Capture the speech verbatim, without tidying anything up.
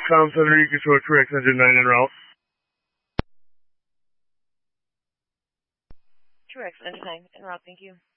Com Center, you can show Trix Engine nine en route. Trix Engine nine en route, thank you.